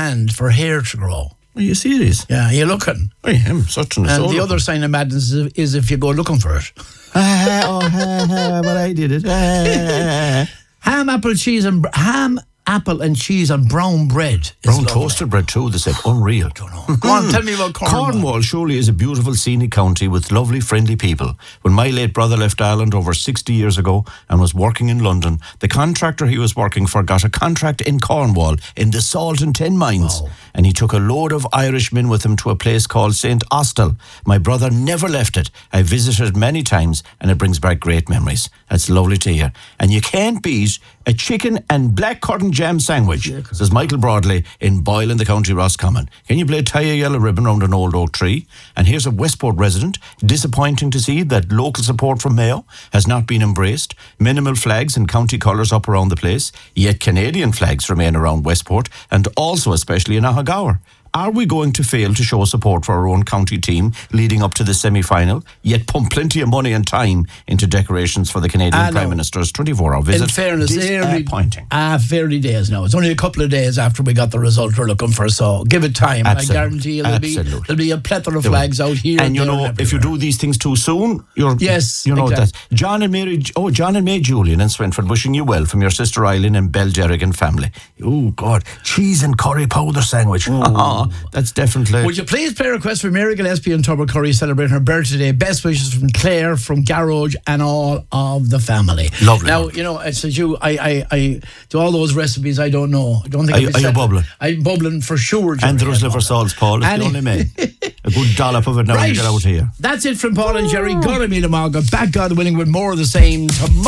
land for hair to grow. Are you serious? Yeah, you're looking. I am such an And the other sign of madness is if you go looking for it. But I did it. Ham, apple and cheese on brown bread. Brown toasted bread too, they said. Unreal. Don't know. Go on, tell me about Cornwall. Cornwall surely is a beautiful scenic county with lovely, friendly people. When my late brother left Ireland over 60 years ago and was working in London, the contractor he was working for got a contract in Cornwall in the Salt and Tin Mines. Wow. And he took a load of Irishmen with him to a place called St. Austell. My brother never left it. I visited many times and it brings back great memories. That's lovely to hear. And you can't beat a chicken and black currant jam sandwich, says Michael Broadley in Boyle in the County Roscommon. Can you play tie a yellow ribbon round an old oak tree? And here's a Westport resident. Disappointing to see that local support from Mayo has not been embraced. Minimal flags and county colours up around the place, yet Canadian flags remain around Westport and also especially in Ahagawr. Are we going to fail to show support for our own county team leading up to the semi-final, yet pump plenty of money and time into decorations for the Canadian Prime Minister's 24-hour visit? In fairness, disappointing. Fairly days now. It's only a couple of days after we got the result we're looking for, so give it time. Absolutely. I guarantee there'll be a plethora of flags out here. And you know, if you do these things too soon, yes, you know exactly. that. John and May Julian in Swinford wishing you well from your sister Eileen and Belderrick and family. Oh God, cheese and curry powder sandwich. That's definitely. Would you please play a request for Mary Gillespie and Turbo Curry celebrating her birthday? Best wishes from Claire, from Garage, and all of the family. Lovely. Now, you know, it's as you, I do all those recipes. I don't know. I don't think. Are you bubbling? I'm bubbling for sure. Jerry. And there's liver salts, Paul. It's the only man. A good dollop of it now when you get out here. That's it from Paul and Jerry. God, I mean, back God willing with more of the same tomorrow.